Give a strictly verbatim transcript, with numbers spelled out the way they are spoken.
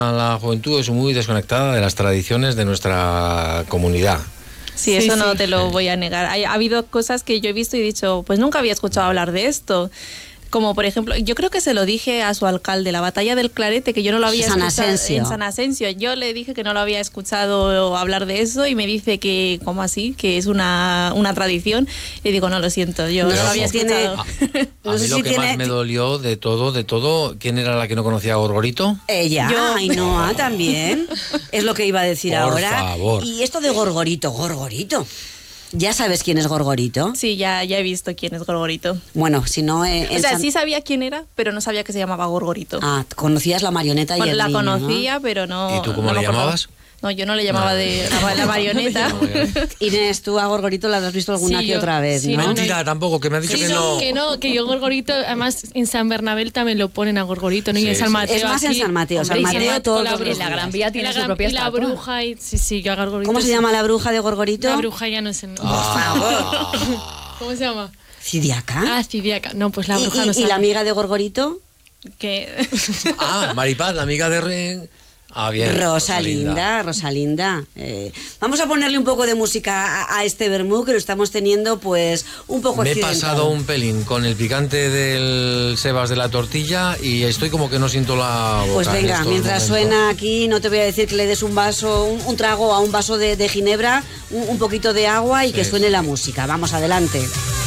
la juventud es muy desconectada de las tradiciones de nuestra comunidad. Sí, eso sí, no sí. te lo voy a negar. Ha, ha habido cosas que yo he visto y he dicho, pues nunca había escuchado hablar de esto. Como por ejemplo, yo creo que se lo dije a su alcalde, la batalla del Clarete, que yo no lo había San escuchado Asensio. en San Asensio. Yo le dije que no lo había escuchado hablar de eso y me dice que, ¿cómo así? Que es una, una tradición. Y digo, no, lo siento, yo No no, sé lo había si tiene- escuchado. A No mí sé lo si que tiene- más me dolió de todo, de todo, ¿quién era la que no conocía a Gorgorito? Ella, Yo- Ainhoa también. Es lo que iba a decir Por ahora. favor. Y esto de Gorgorito, Gorgorito. ¿Ya sabes quién es Gorgorito? Sí, ya, ya he visto quién es Gorgorito. Bueno, si no... eh, en O sea, San- sí sabía quién era, pero no sabía que se llamaba Gorgorito. Ah, conocías la marioneta y Bueno, el la niño, ¿no? conocía, pero no... ¿Y tú cómo no le me acordaba. llamabas? No, yo no le llamaba No. de la, la marioneta. Inés, tú a Gorgorito la has visto alguna Sí, que yo- otra vez, sí, ¿no? no, Mentira, tampoco, que me ha dicho Sí, que no, no. que no, que yo Gorgorito, además en San Bernabel también lo ponen a Gorgorito, ¿no? Y Sí, en San sí. Mateo. Es más en aquí, San Mateo, San hombre, y Mateo con todos la los bruja. días. La Gran Vía tiene Y su la, propia y la estatua. bruja, y, sí, sí, yo a Gorgorito. ¿Cómo se sí. llama la bruja de Gorgorito? La bruja ya no sé. Por favor. ¿Cómo se llama? ¿Cidiaca? Ah, Cidiaca. No, pues la ¿Y, bruja y- no y sabe. la amiga de Gorgorito? Que... Ah, Maripaz, la amiga de Ren. Ah, bien. Rosalinda, Rosalinda. Eh, vamos a ponerle un poco de música a, a este vermú que lo estamos teniendo pues un poco Me he accidentado. pasado un pelín con el picante del Sebas de la tortilla y estoy como que no siento la boca. Pues en venga, estos mientras momentos. suena aquí, no te voy a decir que le des un vaso, un, un trago a un vaso de, de ginebra, un, un poquito de agua y que Sí. suene la música. Vamos, adelante.